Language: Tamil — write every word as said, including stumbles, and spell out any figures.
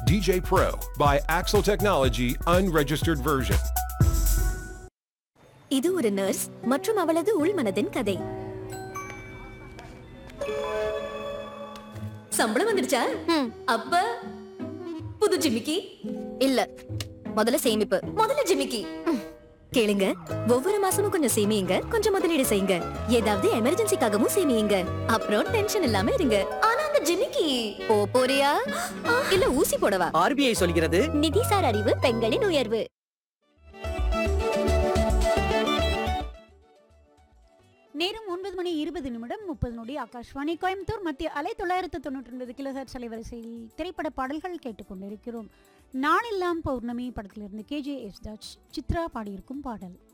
D J Pro by Axle Technology unregistered version. இது ஒரு நர்ஸ் மற்றும் அவளது உள்மனதின் கதை. சம்பளம் வந்துடுச்சா? அப்ப புது ஜிமிக்கி இல்ல, முதல்ல சேமிப்பு. முதல்ல ஜிமிக்கி கேளுங்க. ஒவ்வொரு மாசமும் கொஞ்சம் சேமியுங்க, கொஞ்சம் முதலீடு செய்யுங்க. ஏதாவது எமர்ஜென்சிக்காகவும் சேமியுங்க. அப்புறம் டென்ஷன் இல்லாம இருங்க. ஆனா அந்த ஜிமிக்கி போ போறியா இல்ல ஊசி போடவா? ஆர்பிஐ சொல்கிறது நிதிசார் அறிவு பெண்களின் உயர்வு. நேரம் ஒன்பது மணி இருபது நிமிடம் முப்பது நொடி. ஆகாஷ்வாணி கோயம்புத்தூர் மத்திய அலை தொள்ளாயிரத்து தொண்ணூற்றி ஒன்பது கிலோஹெர்ட்ஸ் அலைவரிசையில் திரைப்பட பாடல்கள் கேட்டுக்கொண்டிருக்கிறோம். நாளெல்லாம் பௌர்ணமி படத்திலிருந்து K J S Das Chitra பாடியிருக்கும் பாடல்.